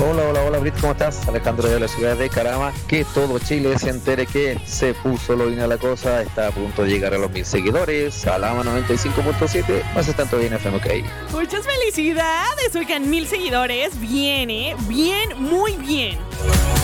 Hola, hola, hola, Brit, ¿cómo estás? Alejandro de la ciudad de Carama. Que todo Chile se entere que se puso lo bien a la cosa, está a punto de llegar a los 1000 seguidores. Calama 95.7, no se tanto bien FM, ok. Muchas felicidades, oigan, 1000 seguidores, bien, bien, muy bien.